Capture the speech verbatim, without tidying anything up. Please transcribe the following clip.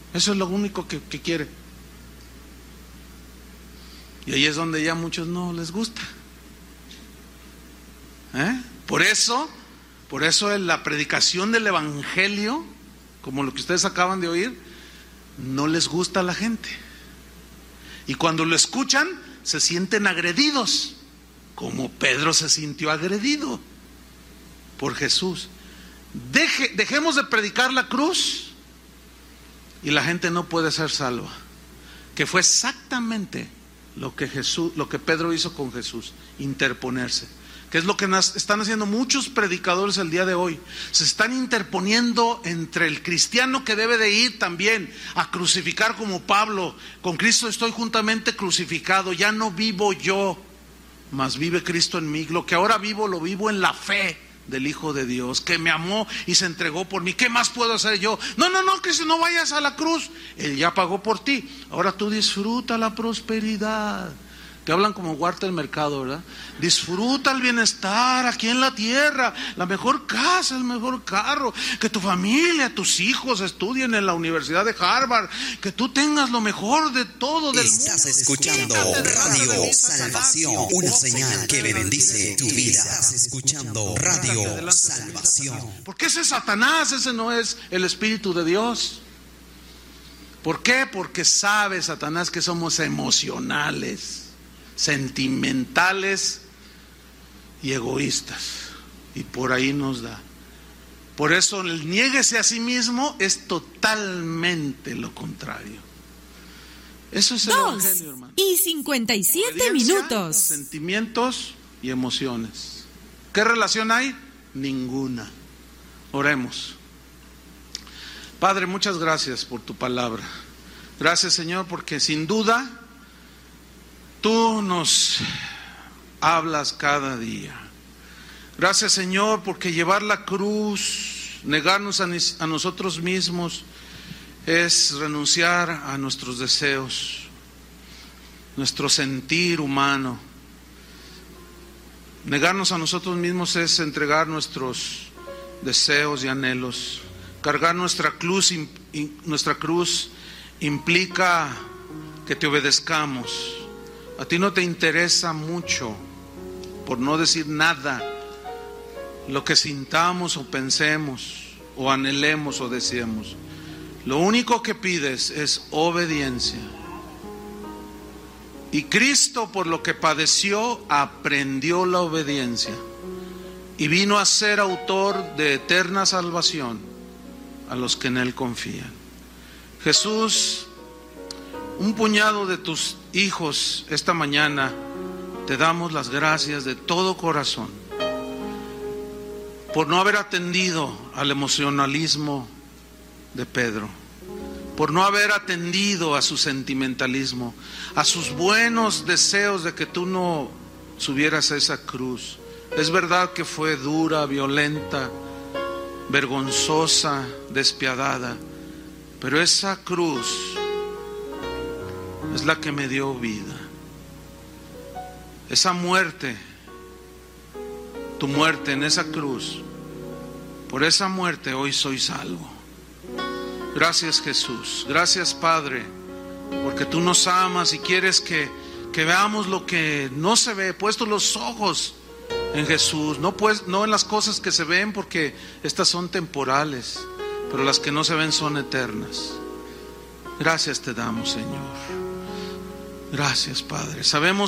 Eso es lo único que, que quiere. Y ahí es donde ya a muchos no les gusta. ¿Eh? Por eso, por eso en la predicación del evangelio, como lo que ustedes acaban de oír, no les gusta a la gente. Y cuando lo escuchan, se sienten agredidos, como Pedro se sintió agredido por Jesús. Deje, dejemos de predicar la cruz y la gente no puede ser salva. Que fue exactamente lo que Jesús, lo que Pedro hizo con Jesús, interponerse. Que es lo que están haciendo muchos predicadores el día de hoy. Se están interponiendo entre el cristiano que debe de ir también a crucificar como Pablo. Con Cristo estoy juntamente crucificado, ya no vivo yo, mas vive Cristo en mí. Lo que ahora vivo, lo vivo en la fe del Hijo de Dios, que me amó y se entregó por mí. ¿Qué más puedo hacer yo? No, no, no, Cristo, no vayas a la cruz. Él ya pagó por ti. Ahora tú disfruta la prosperidad. Te hablan como Huerta del Mercado, ¿verdad? Disfruta el bienestar aquí en la tierra, la mejor casa, el mejor carro, que tu familia, tus hijos estudien en la Universidad de Harvard, que tú tengas lo mejor de todo del mundo. Estás escuchando Radio Salvación, una señal que bendice tu vida. Estás escuchando Radio Salvación. Porque ese es Satanás, ese no es el Espíritu de Dios. ¿Por qué? Porque sabe Satanás que somos emocionales, sentimentales y egoístas, y por ahí nos da. Por eso el niéguese a sí mismo es totalmente lo contrario. Eso es el Dos evangelio, hermano. Y cincuenta y siete minutos. Sentimientos y emociones. ¿Qué relación hay? Ninguna. Oremos. Padre, muchas gracias por tu palabra. Gracias, Señor, porque sin duda tú nos hablas cada día. Gracias, Señor, porque llevar la cruz, negarnos a, a nosotros mismos, es renunciar a nuestros deseos, nuestro sentir humano. Negarnos a nosotros mismos es entregar nuestros deseos y anhelos. Cargar nuestra cruz, nuestra cruz implica que te obedezcamos. A ti no te interesa mucho, por no decir nada, lo que sintamos o pensemos o anhelemos o deseemos. Lo único que pides es obediencia. Y Cristo, por lo que padeció, aprendió la obediencia y vino a ser autor de eterna salvación a los que en Él confían. Jesús, un puñado de tus hijos esta mañana te damos las gracias de todo corazón por no haber atendido al emocionalismo de Pedro, por no haber atendido a su sentimentalismo, a sus buenos deseos de que tú no subieras a esa cruz. Es verdad que fue dura, violenta, vergonzosa, despiadada, pero esa cruz es la que me dio vida. Esa muerte, tu muerte en esa cruz, por esa muerte hoy soy salvo. Gracias, Jesús. Gracias, Padre, porque tú nos amas y quieres que, que veamos lo que no se ve, puesto los ojos en Jesús, no, pues, no en las cosas que se ven, porque estas son temporales, pero las que no se ven son eternas. Gracias te damos, Señor. Gracias, Padre. Sabemos